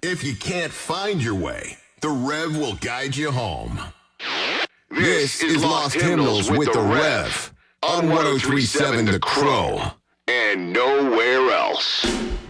If you can't find your way, the Rev will guide you home. This is Lost Hymnals with the Rev on 1037 The Crow and nowhere else.